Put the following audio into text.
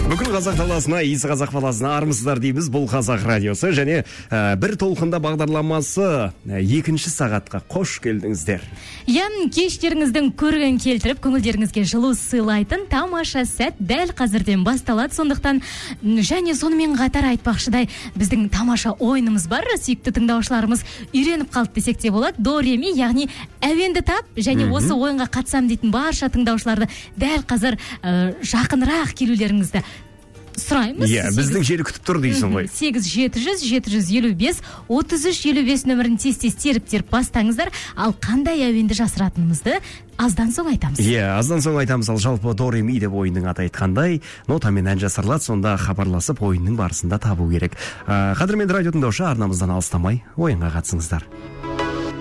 Бүкіл қазақ даласына, иісі қазақ баласына армысыздар дейміз. Бұл Қазақ радиосы және бір толқында бағдарламасы екінші сағатқа қош келдіңіздер. Кештеріңіздің көрген келтіріп, көңілдеріңізге жылу сыйлайтын тамаша сәт дәл қазірден басталады. Сондықтан және сонымен қатар айтпақшыдай, біздің тамаша ойынымыз бар. Сүйікті тыңдаушыларымыз үйреніп қалды десек те болады. До ре ми, яғни әуенді тап және осы ойынға қатысам дейтін барша тыңдаушыларды дәл қазір жақынырақ келулеріңізді сұраймыз. Біздің желі күтіп тұр дейсің ғой. 8-700-755-33-55 нөмірін тез-тез теріп бастаңыздар. Ал қандай әуенді жасыратынымызды аздан соң айтамыз. Аздан соң айтамыз. Ал жалпы до ре ми деп ойынның аты айтқандай, нотамен ән жасырылады, сонда хабарласып ойынның барысында табу керек. Қадірменді радио тыңдаушы, арнамыздан алыстамай ойынға қатысыңыздар.